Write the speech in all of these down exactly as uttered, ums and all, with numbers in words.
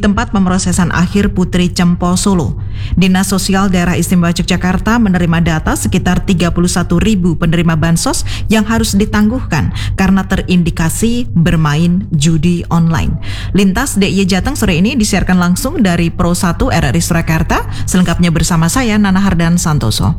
tempat pemrosesan akhir Putri Cempo Solo. Dinas Sosial Daerah Istimewa Yogyakarta menerima data sekitar tiga puluh satu ribu penerima bansos yang harus ditangguhkan karena terindikasi bermain judi online. Lintas D I Y Jateng sore ini disiarkan langsung dari Pro satu R R I Surakarta. Selengkapnya bersama saya Nana Hardan Santoso.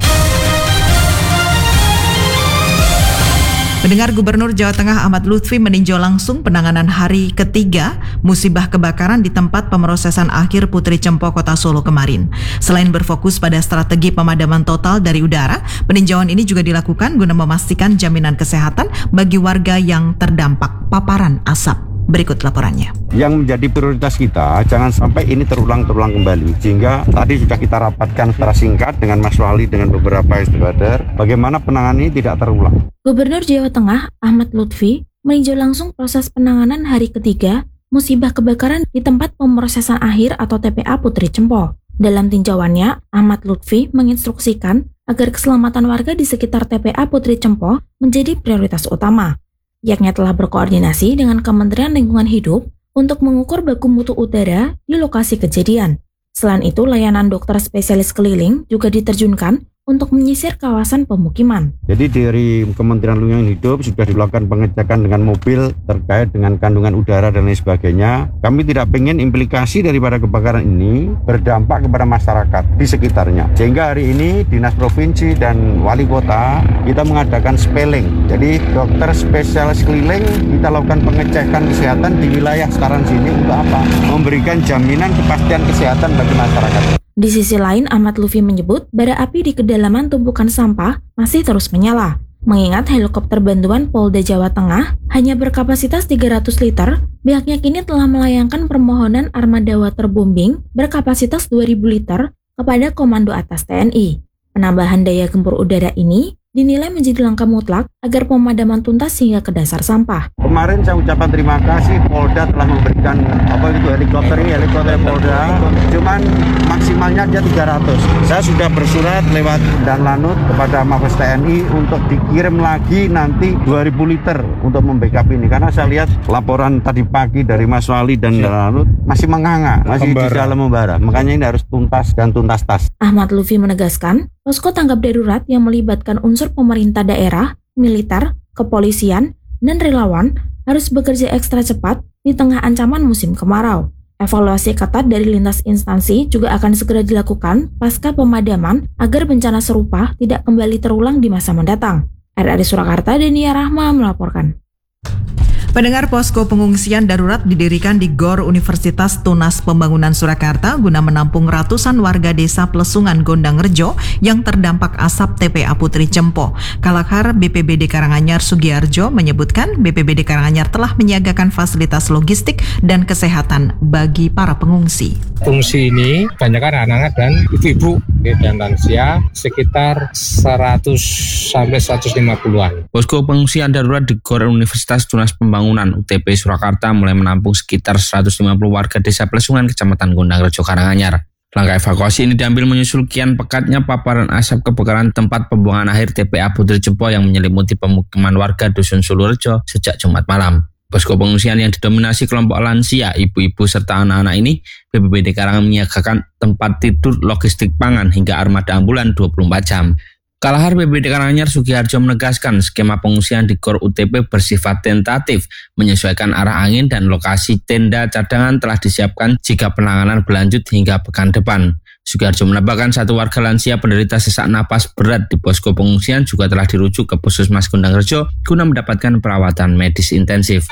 Pendengar, Gubernur Jawa Tengah Ahmad Lutfi meninjau langsung penanganan hari ketiga musibah kebakaran di tempat pemrosesan akhir Putri Cempo Kota Solo kemarin. Selain berfokus pada strategi pemadaman total dari udara, peninjauan ini juga dilakukan guna memastikan jaminan kesehatan bagi warga yang terdampak paparan asap. Berikut laporannya. Yang menjadi prioritas kita, jangan sampai ini terulang-terulang kembali. Sehingga tadi sudah kita rapatkan secara singkat dengan Mas Wali, dengan beberapa stakeholder, bagaimana penanganan ini tidak terulang. Gubernur Jawa Tengah Ahmad Lutfi meninjau langsung proses penanganan hari ketiga musibah kebakaran di tempat pemrosesan akhir atau T P A Putri Cempo. Dalam tinjauannya, Ahmad Lutfi menginstruksikan agar keselamatan warga di sekitar T P A Putri Cempo menjadi prioritas utama. Yakni telah berkoordinasi dengan Kementerian Lingkungan Hidup untuk mengukur baku mutu udara di lokasi kejadian. Selain itu, layanan dokter spesialis keliling juga diterjunkan untuk menyisir kawasan pemukiman. Jadi dari Kementerian Lingkungan Hidup sudah dilakukan pengecekan dengan mobil terkait dengan kandungan udara dan lain sebagainya. Kami tidak ingin implikasi daripada kebakaran ini berdampak kepada masyarakat di sekitarnya. Sehingga hari ini Dinas Provinsi dan Wali Kota kita mengadakan spelling. Jadi dokter spesialis keliling kita lakukan pengecekan kesehatan di wilayah sekarang sini untuk apa? Memberikan jaminan kepastian kesehatan bagi masyarakat. Di sisi lain, Ahmad Lutfi menyebut bara api di kedalaman tumpukan sampah masih terus menyala. Mengingat helikopter bantuan Polda Jawa Tengah hanya berkapasitas tiga ratus liter, pihaknya kini telah melayangkan permohonan armada waterbombing berkapasitas dua ribu liter kepada Komando Atas T N I. Penambahan daya gempur udara ini dinilai menjadi langkah mutlak agar pemadaman tuntas hingga ke dasar sampah. Kemarin saya ucapkan terima kasih, Polda telah memberikan apa itu helikopter ini, helikopter Polda, cuman maksimalnya dia tiga ratus. Saya sudah bersurat lewat Dan Lanut kepada Mabes T N I untuk dikirim lagi nanti dua ribu liter untuk membackup ini. Karena saya lihat laporan tadi pagi dari Mas Wali dan Dan Lanut masih menganga, masih membara. Di dalam membara. Makanya ini harus tuntas dan tuntas tas. Ahmad Lutfi menegaskan, posko tanggap darurat yang melibatkan unsur pemerintah daerah, militer, kepolisian, dan relawan harus bekerja ekstra cepat di tengah ancaman musim kemarau. Evaluasi ketat dari lintas instansi juga akan segera dilakukan pasca pemadaman agar bencana serupa tidak kembali terulang di masa mendatang. R R I Surakarta, Denia Rahma melaporkan. Pendengar, posko pengungsian darurat didirikan di Gor Universitas Tunas Pembangunan Surakarta guna menampung ratusan warga desa Plesungan Gondang Rejo yang terdampak asap T P A Putri Cempo. Kalakhar B P B D Karanganyar Sugiarjo menyebutkan B P B D Karanganyar telah menyiagakan fasilitas logistik dan kesehatan bagi para pengungsi. Pengungsi ini kebanyakan anak-anak dan ibu-ibu dan lansia sekitar seratus sampai seratus lima puluhan. Posko pengungsian darurat di Gor Universitas Tunas Pembangunan U T P Surakarta mulai menampung sekitar seratus lima puluh warga desa Plesungan, Kecamatan Gondang Rejo, Karanganyar. Langkah evakuasi ini diambil menyusul kian pekatnya paparan asap kebakaran tempat pembuangan akhir T P A Putri Cempo yang menyelimuti pemukiman warga Dusun Sulurejo sejak Jumat malam. Posko pengungsian yang didominasi kelompok lansia, ibu-ibu serta anak-anak ini, B P B D Karanganyar menyiagakan tempat tidur, logistik pangan hingga armada ambulan dua puluh empat jam. Kalahar B P B D Karanganyar Sugiharjo menegaskan skema pengungsian di Gor U T P bersifat tentatif, menyesuaikan arah angin dan lokasi tenda cadangan telah disiapkan jika penanganan berlanjut hingga pekan depan. Sugiharjo menambahkan satu warga lansia penderita sesak napas berat di posko pengungsian juga telah dirujuk ke Puskesmas Gondang Rejo guna mendapatkan perawatan medis intensif.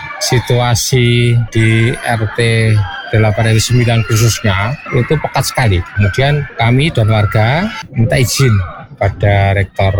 Situasi di R T delapan R sembilan khususnya itu pekat sekali. Kemudian kami dan warga minta izin pada Rektor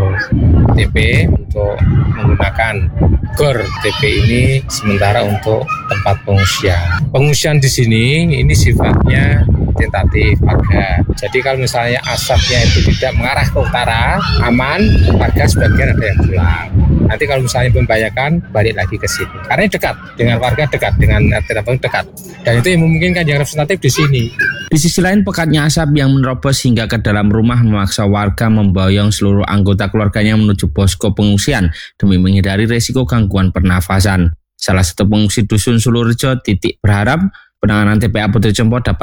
T P untuk menggunakan Gor T P ini sementara untuk tempat pengungsian. Pengungsian di sini ini sifatnya tentatif warga. Jadi kalau misalnya asapnya itu tidak mengarah ke utara, aman, warga sebagian ada yang pulang. Nanti kalau misalnya membahayakan, balik lagi ke sini. Karena dekat dengan warga, dekat dengan R T delapan dekat. Dan itu yang memungkinkan yang representatif di sini. Di sisi lain, pekatnya asap yang menerobos hingga ke dalam rumah memaksa warga memboyong seluruh anggota keluarganya menuju posko pengungsian demi menghindari resiko gangguan pernafasan. Salah satu pengungsi Dusun Sulurejo, Titik, berharap penanganan T P A Putri Cempo dapat